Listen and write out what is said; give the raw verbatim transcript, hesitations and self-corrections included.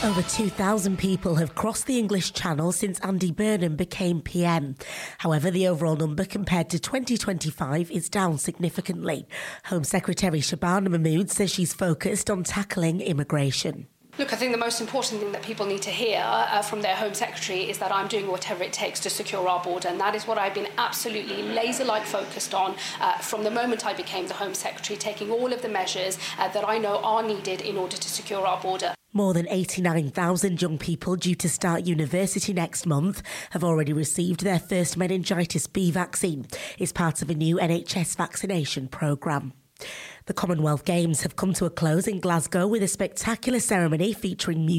Over two thousand people have crossed the English Channel since Andy Burnham became P M. However, the overall number compared to twenty twenty-five is down significantly. Home Secretary Shabana Mahmood says she's focused on tackling immigration. Look, I think the most important thing that people need to hear uh, from their Home Secretary is that I'm doing whatever it takes to secure our border, and that is what I've been absolutely laser-like focused on uh, from the moment I became the Home Secretary, taking all of the measures uh, that I know are needed in order to secure our border. More than eighty-nine thousand young people due to start university next month have already received their first meningitis B vaccine. It's part of a new N H S vaccination programme. The Commonwealth Games have come to a close in Glasgow with a spectacular ceremony featuring music.